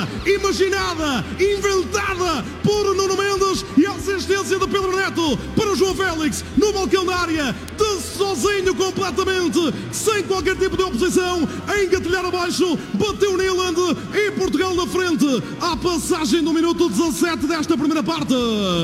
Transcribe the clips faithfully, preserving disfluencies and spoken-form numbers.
criada, imaginada, inventada por Nuno Mendes e a assistência de Pedro Neto para João Félix no balcão da área, de sozinho completamente, sem qualquer tipo de oposição, a engatilhar abaixo, bateu Nyland e Portugal na frente, à passagem do minuto dezassete desta primeira parte.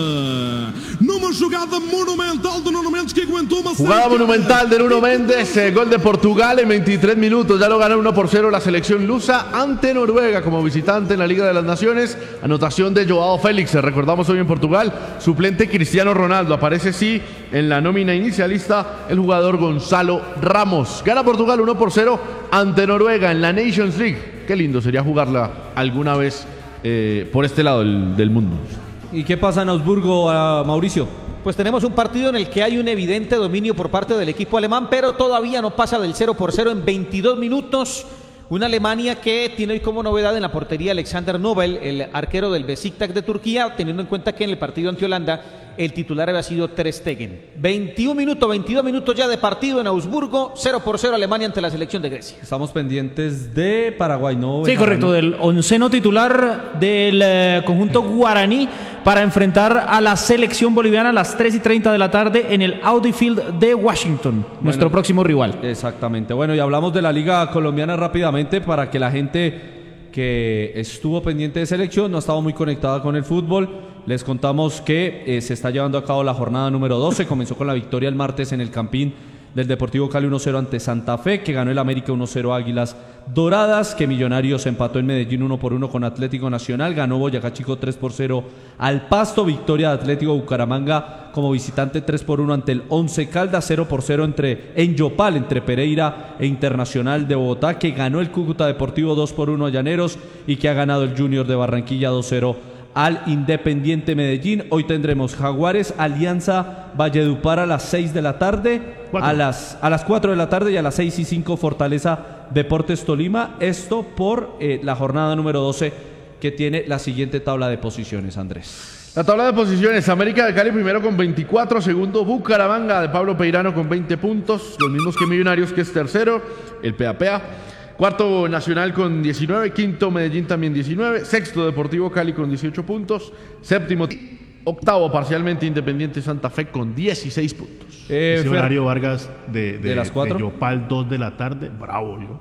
Numa jugada monumental de Nuno Mendes que aguentou uma jugada monumental de Nuno Mendes, eh, gol de Portugal en veintitrés minutos, ya lo ganó uno por cero la selección lusa ante Noruega como visitante en la Liga de las Naciones. Anotación de Joao Félix, recordamos hoy en Portugal, suplente Cristiano Ronaldo, aparece sí en la nómina inicialista el jugador Gonzalo Ramos. Gana Portugal uno por cero ante Noruega en la Nations League. Qué lindo sería jugarla alguna vez eh, por este lado del, del mundo. ¿Y qué pasa en Augsburgo, a Mauricio? Pues tenemos un partido en el que hay un evidente dominio por parte del equipo alemán, pero todavía no pasa del cero por cero en veintidós minutos. Una Alemania que tiene hoy como novedad en la portería Alexander Nobel, el arquero del Besiktas de Turquía, teniendo en cuenta que en el partido ante Holanda el titular había sido Ter Stegen. veintiún minutos, veintidós minutos ya de partido en Augsburgo, cero por cero Alemania ante la selección de Grecia. Estamos pendientes de Paraguay, ¿no? Sí, correcto, del onceno titular del eh, conjunto guaraní para enfrentar a la selección boliviana a las tres y treinta de la tarde en el Audi Field de Washington, bueno, nuestro próximo rival. Exactamente. Bueno, y hablamos de la Liga Colombiana rápidamente para que la gente que estuvo pendiente de selección, no ha estado muy conectada con el fútbol. Les contamos que eh, se está llevando a cabo la jornada número doce. Comenzó con la victoria el martes en el Campín del Deportivo Cali uno cero ante Santa Fe, que ganó el América uno cero Águilas Doradas, que Millonarios empató en Medellín uno por uno con Atlético Nacional, ganó Boyacá Chico tres por cero al Pasto, victoria de Atlético Bucaramanga como visitante tres por uno ante el Once Caldas, cero por cero entre, en Yopal entre Pereira e Internacional de Bogotá, que ganó el Cúcuta Deportivo dos por uno a Llaneros y que ha ganado el Junior de Barranquilla dos cero al Independiente Medellín. Hoy tendremos Jaguares, Alianza Valledupar a las seis de la tarde, a las, a las cuatro de la tarde y a las seis y cinco Fortaleza Deportes Tolima. Esto por eh, la jornada número doce, que tiene la siguiente tabla de posiciones, Andrés. La tabla de posiciones: América de Cali primero con veinticuatro, segundo Bucaramanga de Pablo Peirano con veinte puntos, los mismos que Millonarios, que es tercero, el P A P A. Cuarto Nacional con diecinueve, quinto Medellín también diecinueve, sexto Deportivo Cali con dieciocho puntos, séptimo, octavo parcialmente Independiente Santa Fe con dieciséis puntos. Eh, Ese horario Vargas de, de, de las cuatro. De Yopal, dos de la tarde, bravo yo.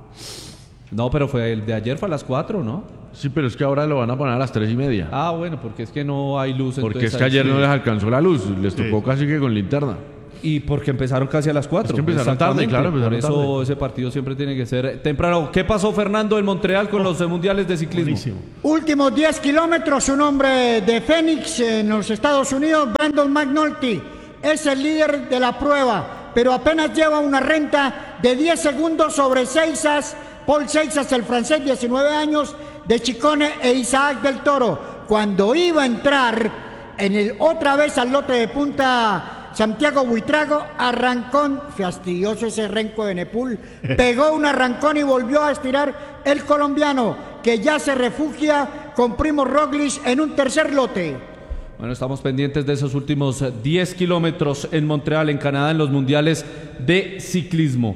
No, pero fue el de ayer fue a las cuatro, ¿no? Sí, pero es que ahora lo van a poner a las tres y media. Ah, bueno, porque es que no hay luz. Porque es que ayer sí no les alcanzó la luz, les tocó sí. casi que con linterna. Y porque empezaron casi a las cuatro. Es que empezaron tarde, claro. Por eso tarde. Ese partido siempre tiene que ser temprano. ¿Qué pasó, Fernando, en Montreal con oh, los mundiales de ciclismo? Buenísimo. Últimos diez kilómetros, un hombre de Phoenix en los Estados Unidos, Brandon McNulty, es el líder de la prueba, pero apenas lleva una renta de diez segundos sobre Seixas, Paul Seixas, el francés, diecinueve años, de Chicone, e Isaac del Toro. Cuando iba a entrar en el, otra vez al lote de punta Santiago Buitrago, arrancón, fastidioso ese renco de Nepul, pegó un arrancón y volvió a estirar el colombiano, que ya se refugia con Primo Roglic en un tercer lote. Bueno, estamos pendientes de esos últimos diez kilómetros en Montreal, en Canadá, en los mundiales de ciclismo.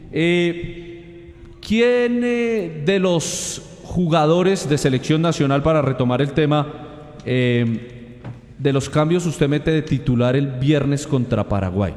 Eh, ¿Quién eh, de los jugadores de selección nacional, para retomar el tema, eh, de los cambios usted mete de titular el viernes contra Paraguay?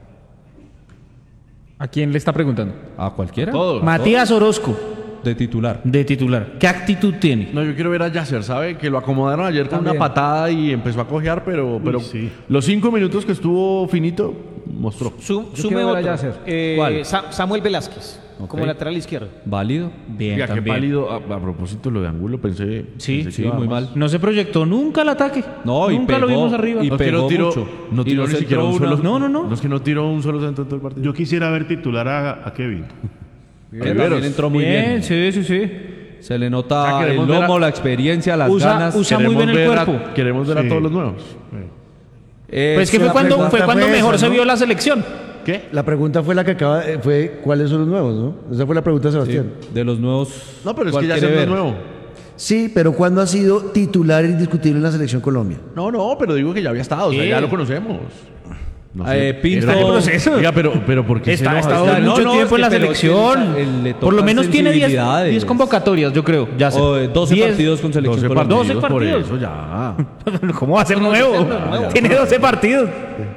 ¿A quién le está preguntando? ¿A cualquiera? Todos. Matías Orozco. De titular. De titular. ¿Qué actitud tiene? No, yo quiero ver a Yasser, ¿sabe? Que lo acomodaron ayer con También. una patada y empezó a cojear, pero, pero Uy, sí. los cinco minutos que estuvo finito, mostró. Su, sume otro. Eh, ¿Cuál? Samuel Velázquez, okay, como lateral izquierdo. Válido. Bien, Mira, qué válido. A, a propósito, lo de Angulo, pensé... Sí, pensé sí, muy más. mal. No se proyectó nunca el ataque. No, y nunca pegó, lo vimos arriba. Y no, pegó no tiró, mucho. No tiró ni siquiera un solo... No, no, no. No es que no tiró un solo centro en todo el partido. Yo quisiera ver titular a, a Kevin. Bien, también entró muy bien. bien. Sí, sí, sí. Se le nota o sea, el lomo, a, la experiencia, las usa, ganas. Usa muy bien el cuerpo. A, queremos ver sí. a todos los nuevos. Eh, pues que fue cuando, fue cuando fue mejor esa, ¿no? se vio la selección. ¿Qué? La pregunta fue la que acaba, fue ¿cuáles son los nuevos, no? Esa fue la pregunta de Sebastián. Sí, de los nuevos. No, pero es que ya es el nuevo. Sí, pero ¿cuándo ha sido titular indiscutible en la selección Colombia? No, no, pero digo que ya había estado, o sea, eh. ya lo conocemos. No sé. Eh, Pinto. ¿Está en proceso? Oiga, pero, pero ¿por qué Está, se ha enoja? estado está- mucho no, no, tiempo es en que- la pero es que selección. él- le Por lo tocan menos tiene diez sensibilidades. convocatorias, yo creo. Ya sé. O, eh, doce diez. partidos con selección doce Colombia. partidos, doce por partidos. eso ya. ¿Cómo va a ser No, no, nuevo? no, no, no. Tiene doce partidos.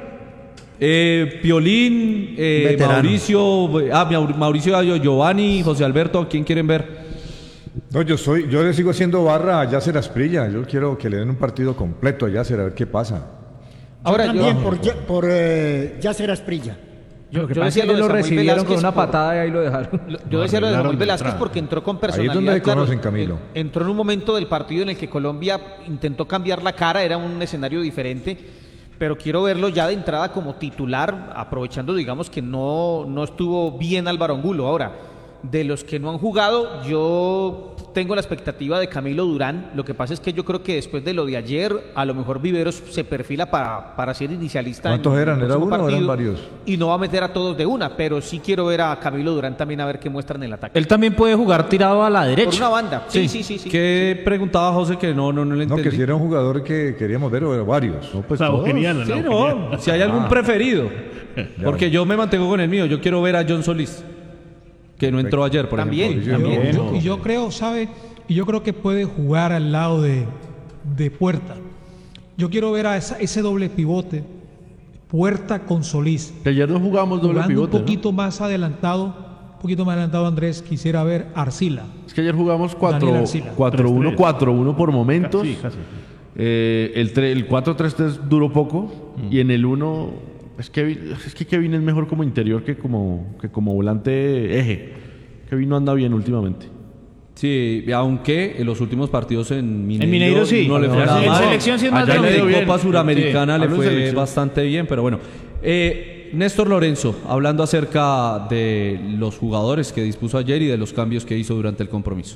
Eh, Piolín, eh, Veterano. Mauricio, ah, Maur- Mauricio Gallo, Giovanni, José Alberto, ¿quién quieren ver? No, yo soy, yo le sigo haciendo barra a Yasser Asprilla. Yo quiero que le den un partido completo a Yasser a ver qué pasa. Ahora, Yo yo, también por, Ye- por eh, Yasser Asprilla. yo, que yo pasa decía es lo que de lo Samuel recibieron con Velázquez una por- patada y ahí lo dejaron. Lo- Yo decía lo de arreglaron Samuel de Velázquez entrada. porque entró con Ahí es personalidad. donde le claro, conocen, Camilo. en- entró en un momento del partido en el que Colombia intentó cambiar la cara, era un escenario diferente, pero quiero verlo ya de entrada como titular, aprovechando, digamos, que no, no estuvo bien Álvaro Angulo. Ahora, de los que no han jugado, yo tengo la expectativa de Camilo Durán. Lo que pasa es que yo creo que después de lo de ayer, a lo mejor Viveros se perfila para, para ser inicialista. en ¿Cuántos el eran? ¿Era próximo uno o eran partido, varios? Y no va a meter a todos de una, pero sí quiero ver a Camilo Durán también a ver qué muestran en el ataque. Él también puede jugar tirado a la derecha. Por una banda. Sí, sí, sí. sí, ¿Qué preguntaba José que no, no, no le No, entendí? que si era un jugador que queríamos ver, o varios. Pues la genial, Sí, no, si hay algún preferido. Porque yo me mantengo con el mío. Yo quiero ver a John Solís, que no entró ayer, por También, ejemplo. también. Yo- y yo creo, ¿sabe? Y yo creo que puede jugar al lado de, de Puerta. Yo quiero ver a esa- ese doble pivote, Puerta con Solís. Que ayer no jugamos doble Jugando pivote. un ¿no? poquito más adelantado, un poquito más adelantado, Andrés, quisiera ver a Arcila. Es que ayer jugamos Daniel Arcila. cuatro uno, tres tres. cuatro uno por momentos. Sí, casi. Eh, el, tre- el cuatro tres tres duró poco. Y en el uno, es que, es que Kevin es mejor como interior que como, que como volante eje. Kevin no anda bien últimamente. Sí, aunque en los últimos partidos en Mineiro, En Mineiro sí. no le fue En nada mal. selección sí es más Allá de lo en mismo. Copa Suramericana Sí, le hablo de fue selección. bastante bien, pero bueno. Eh, Néstor Lorenzo, hablando acerca de los jugadores que dispuso ayer y de los cambios que hizo durante el compromiso.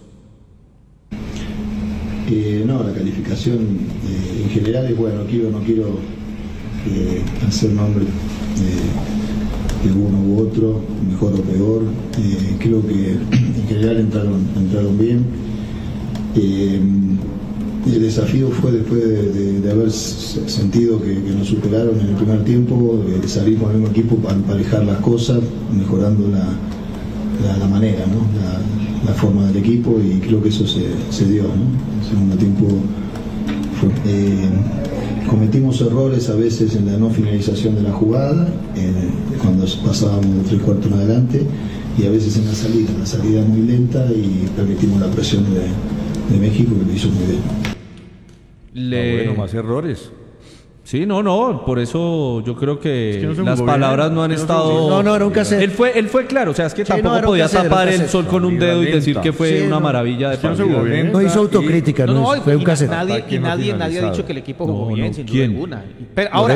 Eh, no, la calificación eh, en general es bueno, no quiero, no quiero eh, hacer nombre de, de uno u otro, mejor o peor. Eh, creo que en general entraron, entraron bien. Eh, el desafío fue después de, de- de haber s- sentido que, que nos superaron en el primer tiempo, de salir con el mismo equipo para emparejar las cosas, mejorando la, la, la manera, ¿no? la, la forma del equipo, y creo que eso se, se dio. ¿no? El segundo tiempo fue, eh, cometimos errores a veces en la no finalización de la jugada, eh, cuando pasábamos de tres cuartos en adelante, y a veces en la salida, la salida muy lenta, y permitimos la presión de, de México, que lo hizo muy bien. Le... Ah, bueno, más errores. Sí, no, no, por eso yo creo que, Es que no se las jugó palabras bien, no han es que no se estado... jugó bien. No, no, era un cassette. Él fue, él fue claro, o sea, es que Sí, no, tampoco era un podía cassette, era un tapar el cassette. sol con un dedo y Lenta. decir que fue Sí, una no. maravilla de Es que no se partido. jugó bien. No hizo autocrítica, No, no, no, hizo- fue y un cassette. nadie, y Ataque no nadie, nadie ha finalizado. dicho que el equipo jugó No, bien, no, sin duda ¿quién? alguna. Pero ahora,